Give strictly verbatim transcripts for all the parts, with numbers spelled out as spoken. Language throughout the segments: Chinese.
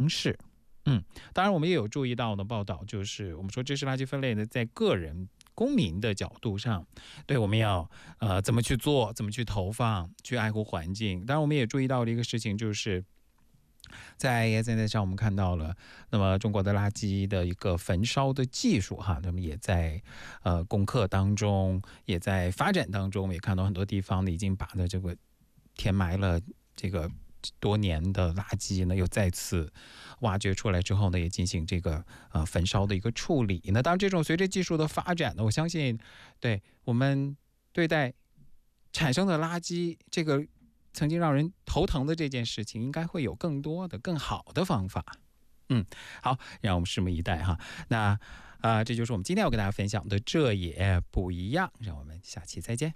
式。嗯，当然我们也有注意到的报道，就是我们说知识垃圾分类呢，在个人公民的角度上，对我们要呃怎么去做，怎么去投放，去爱护环境。当然我们也注意到了一个事情，就是在现在上我们看到了，那么中国的垃圾的一个焚烧的技术哈，那么也在呃攻克当中，也在发展当中，我们也看到很多地方呢已经把的这个填埋了这个多年的垃圾呢，又再次挖掘出来之后呢，也进行这个呃焚烧的一个处理。那当然，这种随着技术的发展呢，我相信，对我们对待产生的垃圾这个曾经让人头疼的这件事情，应该会有更多的、更好的方法。嗯，好，让我们拭目以待哈。那啊、呃，这就是我们今天要跟大家分享的，这也不一样。让我们下期再见。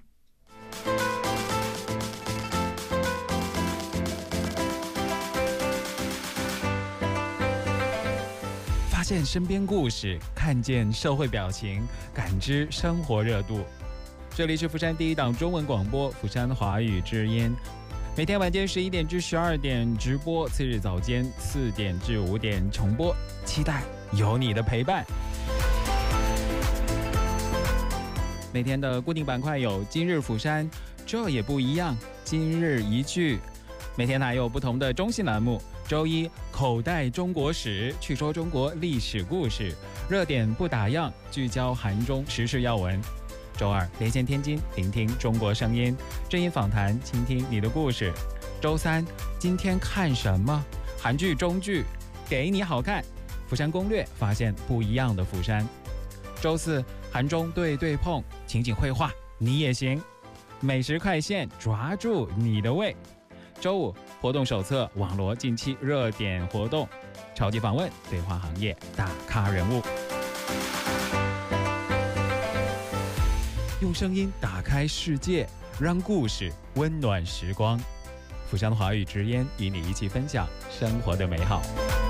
发现身边故事，看见社会表情，感知生活热度。这里是釜山第一档中文广播《釜山华语之音》，每天晚间十一点至十二点直播，次日早间四点至五点重播。期待有你的陪伴。每天的固定板块有今日釜山，这也不一样，今日一句。每天还有不同的中性栏目。周一口袋中国史，去说中国历史故事，热点不打烊，聚焦韩中时事要闻。周二连线天津，聆听中国声音，正音访谈，倾听你的故事。周三今天看什么？韩剧中剧，给你好看。釜山攻略，发现不一样的釜山。周四韩中对对碰，情景绘画你也行。美食快线，抓住你的胃。周五活动手册，网罗近期热点活动，超级访问，对话行业大咖人物，用声音打开世界，让故事温暖时光。釜山华语之音与你一起分享生活的美好。